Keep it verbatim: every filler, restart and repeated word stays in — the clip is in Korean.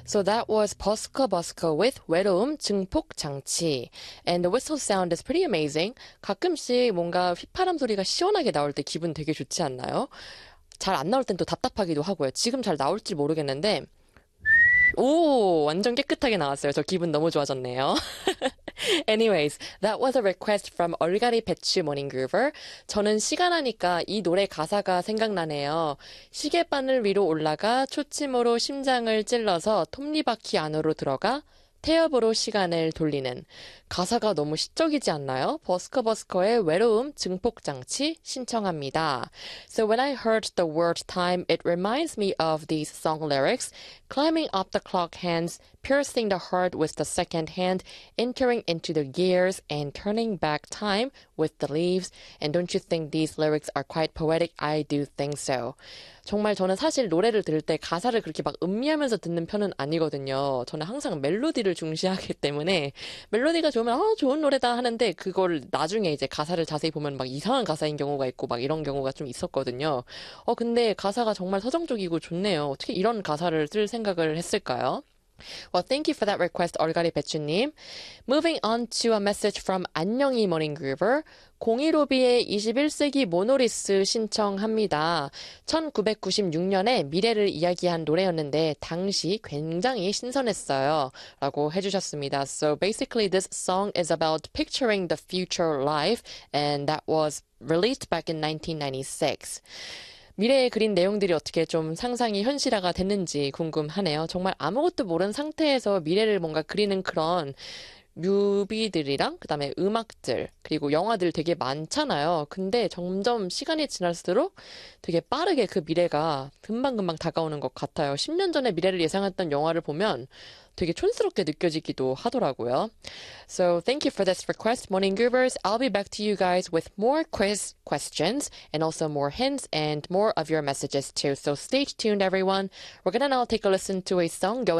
So that was 버스커 버스커 with 외로움 증폭 장치. And the whistle sound is pretty amazing. 가끔씩 뭔가 휘파람 소리가 시원하게 나올 때 기분 되게 좋지 않나요? 잘 안 나올 땐 또 답답하기도 하고요. 지금 잘 나올지 모르겠는데 오, 완전 깨끗하게 나왔어요. 저 기분 너무 좋아졌네요. Anyways, that was a request from 얼갈이 배추 모닝그루버. 저는 시간하니까 이 노래 가사가 생각나네요. 시계바늘 위로 올라가 초침으로 심장을 찔러서 톱니바퀴 안으로 들어가 태엽으로 시간을 돌리는. 가사가 너무 시적이지 않나요? 버스커 버스커의 외로움 증폭 장치 신청합니다. So when I heard the word time, it reminds me of these song lyrics. Climbing up the clock hands, piercing the heart with the second hand, entering into the gears and turning back time with the leaves. And don't you think these lyrics are quite poetic? I do think so. 정말 저는 사실 노래를 들을 때 가사를 그렇게 막 음미하면서 듣는 편은 아니거든요. 저는 항상 멜로디를 중시하기 때문에 멜로디가 좋으면 아 좋은 노래다 하는데 그걸 나중에 이제 가사를 자세히 보면 막 이상한 가사인 경우가 있고 막 이런 경우가 좀 있었거든요. 어 근데 가사가 정말 서정적이고 좋네요. 어떻게 이런 가사를 쓸 생각을 했을까요? Well, thank you for that request, 얼갈이 배추님. Moving on to a message from 안녕히 모닝그루버. 공일오비의 이십일 세기 모노리스 신청합니다. 천구백구십육 년에 미래를 이야기한 노래였는데 당시 굉장히 신선했어요. 라고 해주셨습니다. So basically this song is about picturing the future life and that was released back in nineteen ninety-six. 미래에 그린 내용들이 어떻게 좀 상상이 현실화가 됐는지 궁금하네요. 정말 아무것도 모르는 상태에서 미래를 뭔가 그리는 그런 뮤비들이랑 그다음에 음악들 그리고 영화들 되게 많잖아요. 근데 점점 시간이 지날수록 되게 빠르게 그 미래가 금방금방 다가오는 것 같아요. 십 년 전에 미래를 예상했던 영화를 보면 되게 촌스럽게 느껴지기도 하더라고요. So thank you for this request, Morning Groovers. I'll be back to you guys with more quiz questions and also more hints and more of your messages too. So stay tuned, everyone. We're gonna now take a listen to a song going